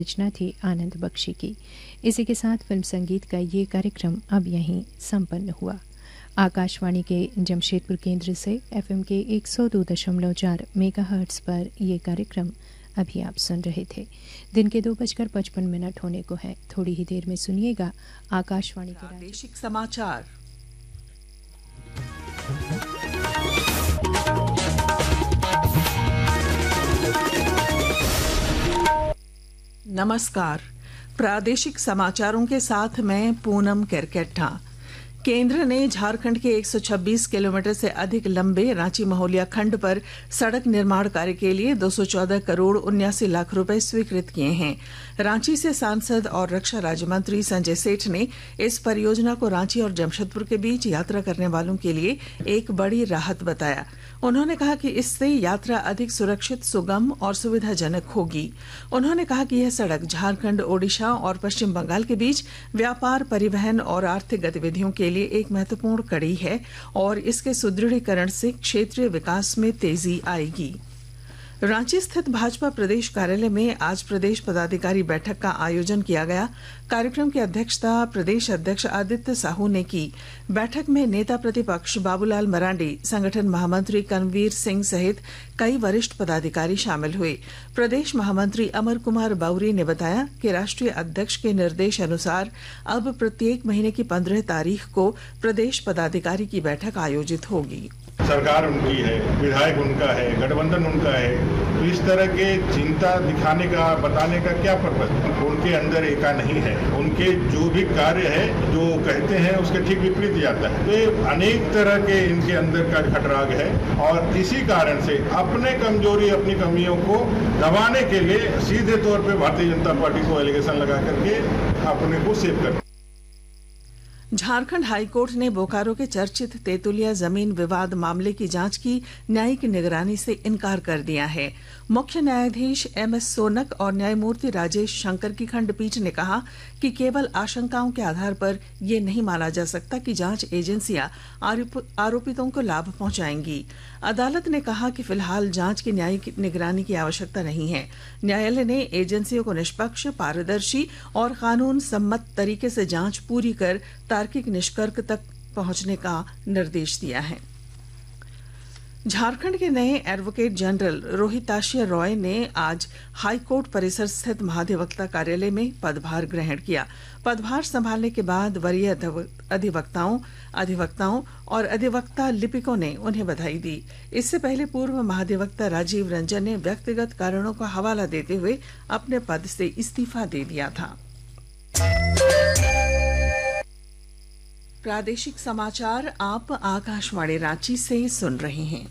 रचना थी आनंद बख्शी की। इसी के साथ फिल्म संगीत का ये कार्यक्रम अब यहीं संपन्न हुआ। आकाशवाणी के जमशेदपुर केंद्र से FM के 102.4 मेगाहर्ट्ज पर यह कार्यक्रम अभी आप सुन रहे थे। दिन के 2:55 होने को है। थोड़ी ही देर में सुनिएगा आकाशवाणी के प्रादेशिक समाचार। नमस्कार, प्रादेशिक समाचारों के साथ मैं पूनम केरकेट्टा। केंद्र ने झारखंड के 126 किलोमीटर से अधिक लंबे रांची महोलिया खंड पर सड़क निर्माण कार्य के लिए 214 करोड़ 79 लाख रुपए स्वीकृत किए हैं। रांची से सांसद और रक्षा राज्य मंत्री संजय सेठ ने इस परियोजना को रांची और जमशेदपुर के बीच यात्रा करने वालों के लिए एक बड़ी राहत बताया। उन्होंने कहा कि इससे यात्रा अधिक सुरक्षित, सुगम और सुविधाजनक होगी। उन्होंने कहा कि यह सड़क झारखंड, ओडिशा और पश्चिम बंगाल के बीच व्यापार, परिवहन और आर्थिक गतिविधियों के लिए एक महत्वपूर्ण कड़ी है और इसके सुदृढ़ीकरण से क्षेत्रीय विकास में तेजी आएगी। रांची स्थित भाजपा प्रदेश कार्यालय में आज प्रदेश पदाधिकारी बैठक का आयोजन किया गया। कार्यक्रम की अध्यक्षता प्रदेश अध्यक्ष आदित्य साहू ने की। बैठक में नेता प्रतिपक्ष बाबूलाल मरांडी, संगठन महामंत्री कनवीर सिंह सहित कई वरिष्ठ पदाधिकारी शामिल हुए। प्रदेश महामंत्री अमर कुमार बाउरी ने बताया कि राष्ट्रीय अध्यक्ष के निर्देश अनुसार अब प्रत्येक महीने की 15 तारीख को प्रदेश पदाधिकारी की बैठक आयोजित होगी। सरकार उनकी है, विधायक उनका है, गठबंधन उनका है, तो इस तरह के चिंता दिखाने का, बताने का क्या पर्पस? उनके अंदर एका नहीं है। उनके जो भी कार्य है, जो कहते हैं उसके ठीक विपरीत जाता है। तो ये अनेक तरह के इनके अंदर का खटराग है और इसी कारण से अपने कमजोरी, अपनी कमियों को दबाने के लिए सीधे तौर पे भारतीय जनता पार्टी को एलिगेशन लगा करके अपने को सेव करते। झारखंड हाईकोर्ट ने बोकारो के चर्चित तेतुलिया जमीन विवाद मामले की जांच की न्यायिक निगरानी से इनकार कर दिया है। मुख्य न्यायाधीश MS सोनक और न्यायमूर्ति राजेश शंकर की खंडपीठ ने कहा कि केवल आशंकाओं के आधार पर यह नहीं माना जा सकता कि जांच एजेंसियां आरोपितों को लाभ पहुंचाएंगी। अदालत ने कहा कि फिलहाल जांच की न्यायिक निगरानी की आवश्यकता नहीं है। न्यायालय ने एजेंसियों को निष्पक्ष, पारदर्शी और कानून सम्मत तरीके से जांच पूरी कर तार्किक निष्कर्ष तक पहुंचने का निर्देश दिया है। झारखंड के नए एडवोकेट जनरल रोहिताश्य रॉय ने आज हाईकोर्ट परिसर स्थित महाधिवक्ता कार्यालय में पदभार ग्रहण किया। पदभार संभालने के बाद वरीय अधिवक्ताओं और अधिवक्ता लिपिकों ने उन्हें बधाई दी। इससे पहले पूर्व महाधिवक्ता राजीव रंजन ने व्यक्तिगत कारणों का हवाला देते हुए अपने पद से इस्तीफा दे दिया था। प्रादेशिक समाचार आप आकाशवाणी रांची से सुन रहे हैं।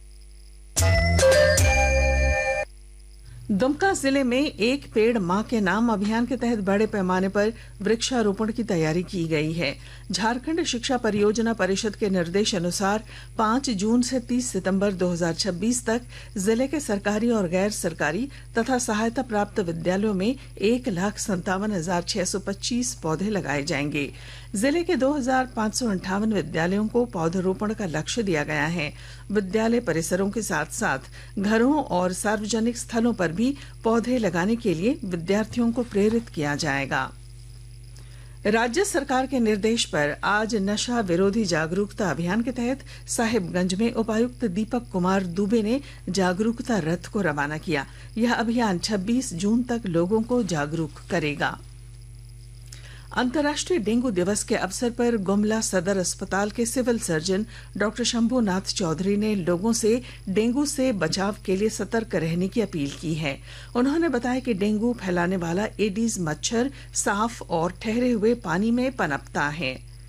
दुमका जिले में एक पेड़ मां के नाम अभियान के तहत बड़े पैमाने पर वृक्षारोपण की तैयारी की गई है। झारखंड शिक्षा परियोजना परिषद के निर्देश अनुसार 5 जून से 30 सितंबर 2026 तक जिले के सरकारी और गैर सरकारी तथा सहायता प्राप्त विद्यालयों में 1,57,625 पौधे लगाए जाएंगे। जिले के 2,558 विद्यालयों को पौधरोपण का लक्ष्य दिया गया है। विद्यालय परिसरों के साथ साथ घरों और सार्वजनिक स्थलों पर भी पौधे लगाने के लिए विद्यार्थियों को प्रेरित किया जाएगा। राज्य सरकार के निर्देश पर आज नशा विरोधी जागरूकता अभियान के तहत साहिबगंज में उपायुक्त दीपक कुमार दुबे ने जागरूकता रथ को रवाना किया। यह अभियान 26 जून तक लोगों को जागरूक करेगा। अंतर्राष्ट्रीय डेंगू दिवस के अवसर पर गुमला सदर अस्पताल के civil surgeon doctor Shambhunath Chaudhary ने लोगों से डेंगू से बचाव के लिए सतर्क रहने की अपील की है। उन्होंने बताया कि डेंगू फैलाने वाला एडीज मच्छर साफ और ठहरे हुए पानी में पनपता है,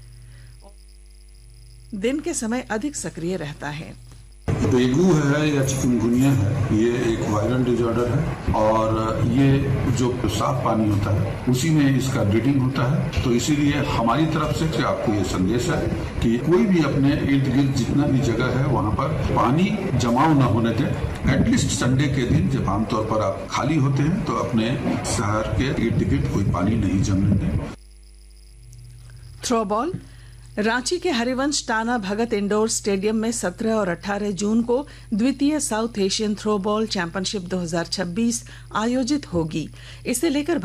दिन के समय अधिक सक्रिय रहता है। डेंगू है या चिकनगुनिया है, ये एक वायरल डिजॉर्डर है और ये जो साफ पानी होता है उसी में इसका ब्रीडिंग होता है। तो इसीलिए हमारी तरफ से आपको ये संदेश है कि कोई भी अपने इर्द गिर्द जितना भी जगह है वहाँ पर पानी जमाव न होने दें। एटलीस्ट संडे के दिन जब आमतौर पर आप खाली होते हैं तो अपने शहर के इर्द गिर्द कोई पानी नहीं जमने दें। थ्रो बॉल रांची के हरिवंश टाना भगत इंडोर स्टेडियम में 17 और 18 जून को द्वितीय south Asian throw ball championship 2026 आयोजित होगी। इसे लेकर